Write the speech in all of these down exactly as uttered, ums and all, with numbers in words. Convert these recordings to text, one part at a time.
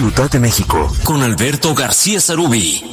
Ciudad de México, con Alberto García Sarubí.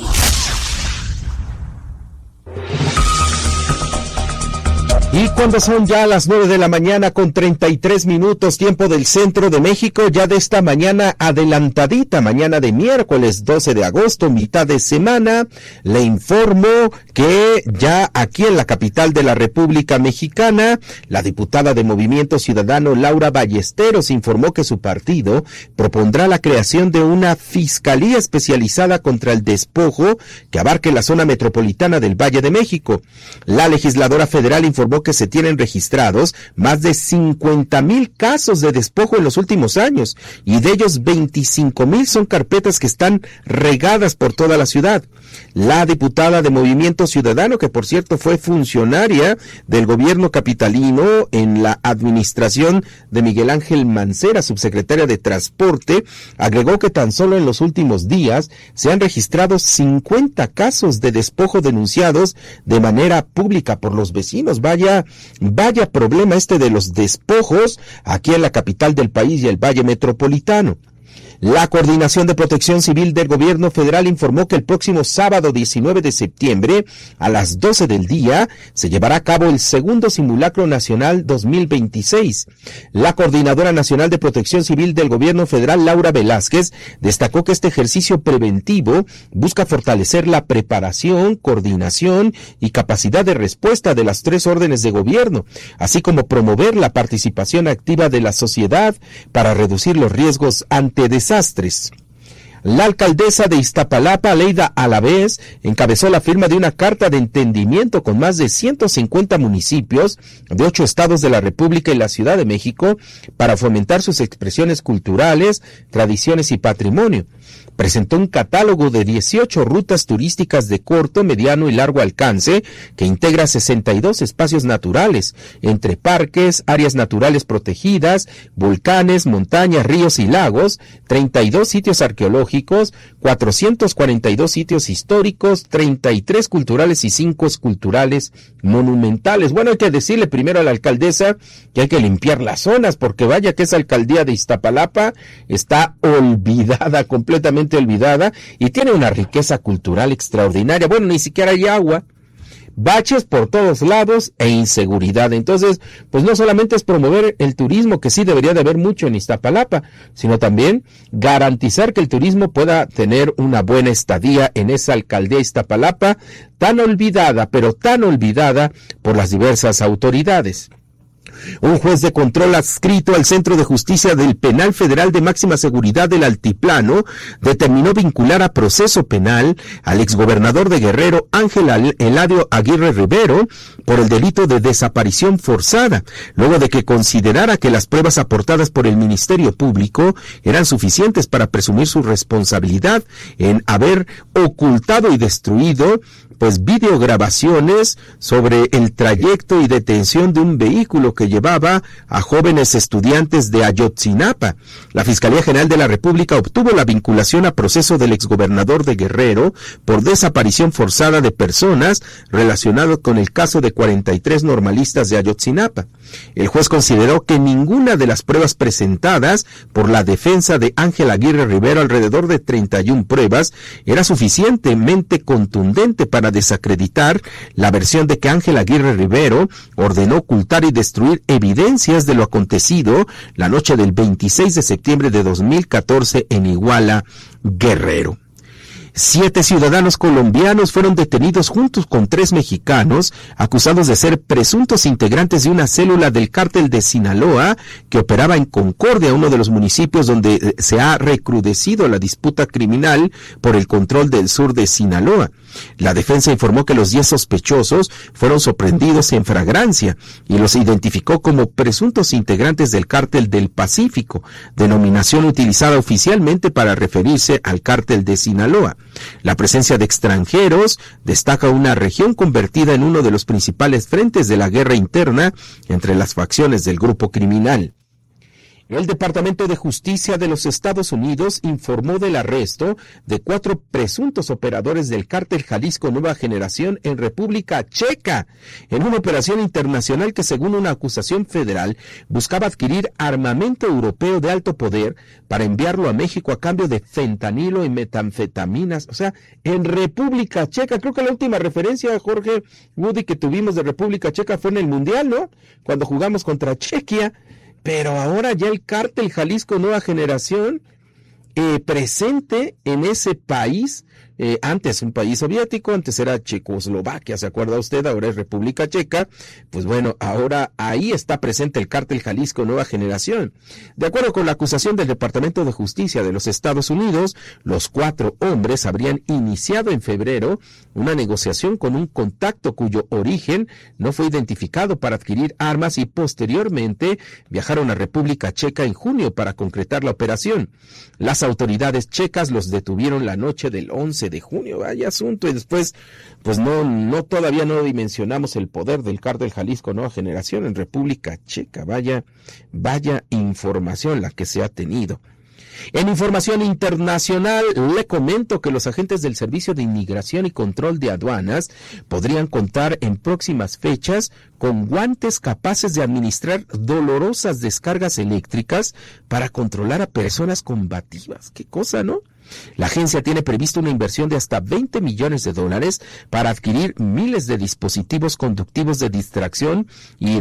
Y cuando son ya las nueve de la mañana con treinta y tres minutos, tiempo del centro de México, ya de esta mañana adelantadita, mañana de miércoles doce de agosto, mitad de semana, le informo que ya aquí en la capital de la República Mexicana, la diputada de Movimiento Ciudadano Laura Ballesteros informó que su partido propondrá la creación de una fiscalía especializada contra el despojo que abarque la zona metropolitana del Valle de México. La legisladora federal informó que se tienen registrados más de cincuenta mil casos de despojo en los últimos años, y de ellos veinticinco mil son carpetas que están regadas por toda la ciudad. La diputada de Movimiento Ciudadano, que por cierto fue funcionaria del gobierno capitalino en la administración de Miguel Ángel Mancera, subsecretaria de Transporte, agregó que tan solo en los últimos días se han registrado cincuenta casos de despojo denunciados de manera pública por los vecinos. Vaya Vaya problema este de los despojos aquí en la capital del país y el Valle Metropolitano. La Coordinación de Protección Civil del Gobierno Federal informó que el próximo sábado diecinueve de septiembre a las doce del día se llevará a cabo el segundo Simulacro Nacional dos mil veintiséis. La Coordinadora Nacional de Protección Civil del Gobierno Federal, Laura Velázquez, destacó que este ejercicio preventivo busca fortalecer la preparación, coordinación y capacidad de respuesta de las tres órdenes de gobierno, así como promover la participación activa de la sociedad para reducir los riesgos ante desastres. La alcaldesa de Iztapalapa, Aleida Alavés, encabezó la firma de una carta de entendimiento con más de ciento cincuenta municipios de ocho estados de la República y la Ciudad de México para fomentar sus expresiones culturales, tradiciones y patrimonio. Presentó un catálogo de dieciocho rutas turísticas de corto, mediano y largo alcance que integra sesenta y dos espacios naturales, entre parques, áreas naturales protegidas, volcanes, montañas, ríos y lagos, treinta y dos sitios arqueológicos, cuatrocientos cuarenta y dos sitios históricos, treinta y tres culturales y cinco esculturales monumentales. Bueno, hay que decirle primero a la alcaldesa que hay que limpiar las zonas, porque vaya que esa alcaldía de Iztapalapa está olvidada, completamente olvidada, y tiene una riqueza cultural extraordinaria. Bueno, ni siquiera hay agua, baches por todos lados e inseguridad. Entonces, pues no solamente es promover el turismo, que sí debería de haber mucho en Iztapalapa, sino también garantizar que el turismo pueda tener una buena estadía en esa alcaldía Iztapalapa, tan olvidada, pero tan olvidada por las diversas autoridades. Un juez de control adscrito al Centro de Justicia del Penal Federal de Máxima Seguridad del Altiplano determinó vincular a proceso penal al exgobernador de Guerrero, Ángel Eladio Aguirre Rivero, por el delito de desaparición forzada, luego de que considerara que las pruebas aportadas por el Ministerio Público eran suficientes para presumir su responsabilidad en haber ocultado y destruido pues videograbaciones sobre el trayecto y detención de un vehículo que llevaba a jóvenes estudiantes de Ayotzinapa. La Fiscalía General de la República obtuvo la vinculación a proceso del exgobernador de Guerrero por desaparición forzada de personas relacionado con el caso de cuarenta y tres normalistas de Ayotzinapa. El juez consideró que ninguna de las pruebas presentadas por la defensa de Ángel Aguirre Rivero, alrededor de treinta y una pruebas, era suficientemente contundente para desacreditar la versión de que Ángel Aguirre Rivero ordenó ocultar y destruir evidencias de lo acontecido la noche del veintiséis de septiembre de dos mil catorce en Iguala, Guerrero. Siete ciudadanos colombianos fueron detenidos juntos con tres mexicanos, acusados de ser presuntos integrantes de una célula del cártel de Sinaloa que operaba en Concordia, uno de los municipios donde se ha recrudecido la disputa criminal por el control del sur de Sinaloa. La defensa informó que los diez sospechosos fueron sorprendidos en flagrancia y los identificó como presuntos integrantes del cártel del Pacífico, denominación utilizada oficialmente para referirse al cártel de Sinaloa. La presencia de extranjeros destaca una región convertida en uno de los principales frentes de la guerra interna entre las facciones del grupo criminal. El Departamento de Justicia de los Estados Unidos informó del arresto de cuatro presuntos operadores del cártel Jalisco Nueva Generación en República Checa, en una operación internacional que, según una acusación federal, buscaba adquirir armamento europeo de alto poder para enviarlo a México a cambio de fentanilo y metanfetaminas. O sea, en República Checa. Creo que la última referencia, Jorge, Woody, que tuvimos de República Checa fue en el Mundial, ¿no? Cuando jugamos contra Chequia. Pero ahora ya el cártel Jalisco Nueva Generación eh, presente en ese país, eh, antes un país soviético, antes era Checoslovaquia, ¿se acuerda usted? Ahora es República Checa. Pues bueno, ahora ahí está presente el cártel Jalisco Nueva Generación. De acuerdo con la acusación del Departamento de Justicia de los Estados Unidos, los cuatro hombres habrían iniciado en febrero una negociación con un contacto cuyo origen no fue identificado para adquirir armas y posteriormente viajaron a República Checa en junio para concretar la operación. Las autoridades checas los detuvieron la noche del once de junio, vaya asunto, y después, pues no, no, todavía no dimensionamos el poder del cártel Jalisco Nueva Generación en República Checa, vaya, vaya información la que se ha tenido. En información internacional, le comento que los agentes del Servicio de Inmigración y Control de Aduanas podrían contar en próximas fechas con guantes capaces de administrar dolorosas descargas eléctricas para controlar a personas combativas. ¿Qué cosa, no? La agencia tiene previsto una inversión de hasta veinte millones de dólares para adquirir miles de dispositivos conductivos de distracción y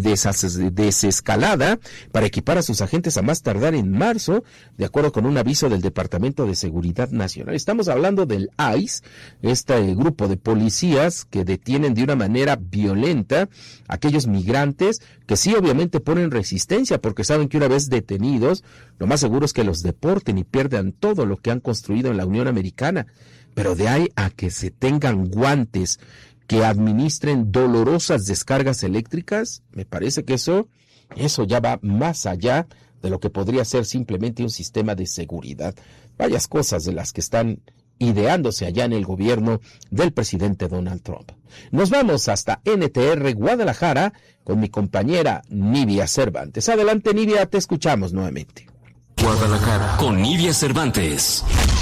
desescalada para equipar a sus agentes a más tardar en marzo, de acuerdo con un aviso del Departamento de Seguridad Nacional. Estamos hablando del I C E, este grupo de policías que detienen de una manera violenta a aquellos migrantes que sí obviamente ponen resistencia porque saben que una vez detenidos, lo más seguro es que los deporten y pierdan todo lo que han construido en la Unión Americana, pero de ahí a que se tengan guantes que administren dolorosas descargas eléctricas, me parece que eso, eso ya va más allá de lo que podría ser simplemente un sistema de seguridad. Varias cosas de las que están ideándose allá en el gobierno del presidente Donald Trump. Nos vamos hasta N T R Guadalajara con mi compañera Nivia Cervantes. Adelante, Nivia, te escuchamos nuevamente. Guadalajara con Nivia Cervantes.